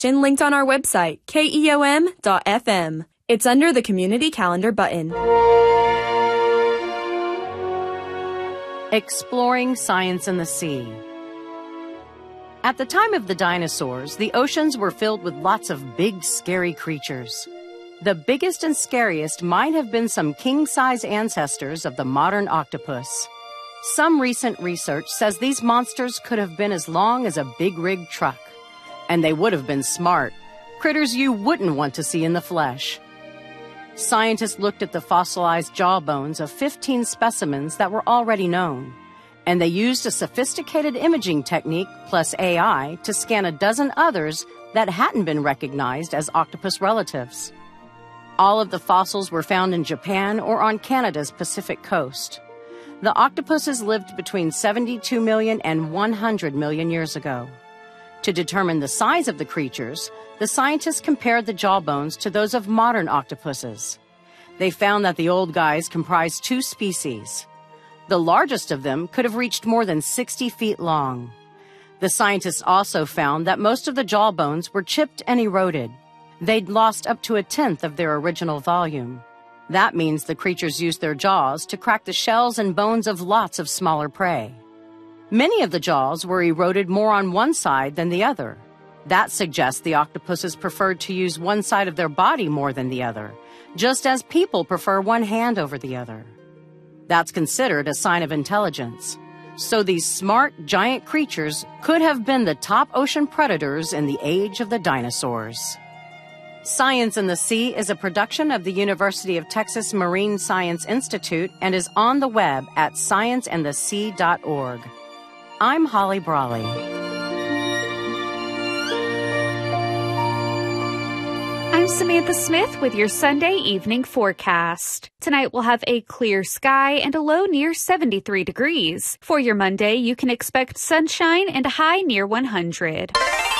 and linked on our website, keom.fm. It's under the Community Calendar button. Exploring science in the sea. At the time of the dinosaurs, the oceans were filled with lots of big, scary creatures. The biggest and scariest might have been some king-size ancestors of the modern octopus. Some recent research says these monsters could have been as long as a big rig truck. And they would have been smart, critters you wouldn't want to see in the flesh. Scientists looked at the fossilized jaw bones of 15 specimens that were already known, and they used a sophisticated imaging technique plus AI to scan a dozen others that hadn't been recognized as octopus relatives. All of the fossils were found in Japan or on Canada's Pacific coast. The octopuses lived between 72 million and 100 million years ago. To determine the size of the creatures, the scientists compared the jawbones to those of modern octopuses. They found that the old guys comprised two species. The largest of them could have reached more than 60 feet long. The scientists also found that most of the jawbones were chipped and eroded. They'd lost up to 1/10 of their original volume. That means the creatures used their jaws to crack the shells and bones of lots of smaller prey. Many of the jaws were eroded more on one side than the other. That suggests the octopuses preferred to use one side of their body more than the other, just as people prefer one hand over the other. That's considered a sign of intelligence. So these smart, giant creatures could have been the top ocean predators in the age of the dinosaurs. Science in the Sea is a production of the University of Texas Marine Science Institute and is on the web at scienceandthesea.org. I'm Holly Brawley. I'm Samantha Smith with your Sunday evening forecast. Tonight we'll have a clear sky and a low near 73 degrees. For your Monday, you can expect sunshine and a high near 100.